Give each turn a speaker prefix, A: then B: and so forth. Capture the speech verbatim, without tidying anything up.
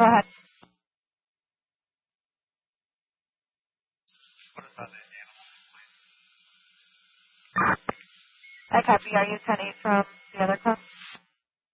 A: Go ahead. I copy. Are you ten eight from the other club?